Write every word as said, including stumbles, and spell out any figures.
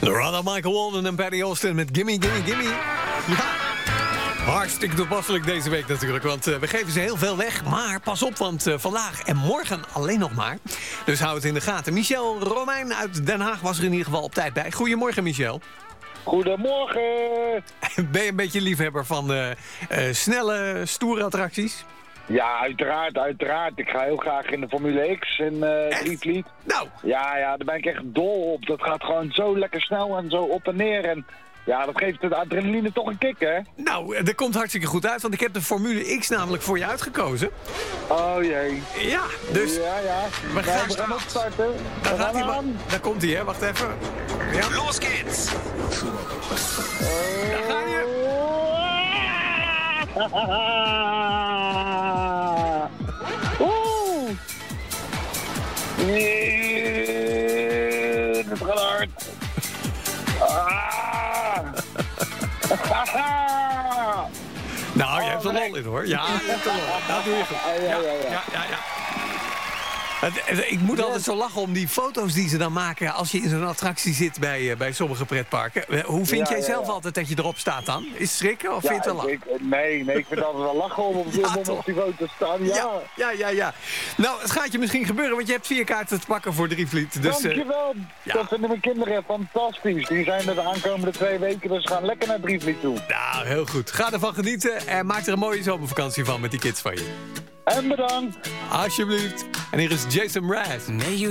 Loretta Michael Walden en Patty Austin met Gimme, Gimme, Gimme. Ja, hartstikke toepasselijk deze week natuurlijk. Want uh, we geven ze heel veel weg. Maar pas op, want uh, vandaag en morgen alleen nog maar. Dus hou het in de gaten. Michel Romein uit Den Haag was er in ieder geval op tijd bij. Goedemorgen, Michel. Goedemorgen. Ben je een beetje liefhebber van uh, uh, snelle, stoere attracties? Ja, uiteraard, uiteraard. Ik ga heel graag in de Formule X in uh, Drievliet. Nou. Ja, ja, daar ben ik echt dol op. Dat gaat gewoon zo lekker snel en zo op en neer. En ja, dat geeft de adrenaline toch een kick, hè? Nou, dat komt hartstikke goed uit, want ik heb de Formule X namelijk voor je uitgekozen. Oh jee. Ja, dus... Ja, ja. We nou, gaan, we gaan opstarten. Daar, we gaat hij, aan. daar komt hij, hè? Wacht even. Ja. Los geht's! Daar ga je. Oeh. Nee, dat gaat hard. Ah. Nou, je hebt er lol in, hoor. Ja, je hebt er lol. Dat doe je goed. Ja, ja, ja. ja, ja, ja. Ik moet altijd zo lachen om die foto's die ze dan maken als je in zo'n attractie zit bij, bij sommige pretparken. Hoe vind Ja, jij ja, zelf ja. altijd dat je erop staat dan? Is het schrikken of Ja, vind je het wel ik, ik- nee, nee, ik vind het altijd wel lachen om op, Ja, om toch? op die foto te staan. Ja, Ja, ja, ja, ja. Nou, het gaat je misschien gebeuren, want je hebt vier kaarten te pakken voor Drievliet. Dus, uh, dankjewel. ja. Dat vinden mijn kinderen fantastisch. Die zijn er de aankomende twee weken, dus gaan lekker naar Drievliet toe. nou, heel goed. Ga ervan genieten en maak er een mooie zomervakantie van met die kids van je. En bedankt. Alsjeblieft. En hier is Jason Mraz. May you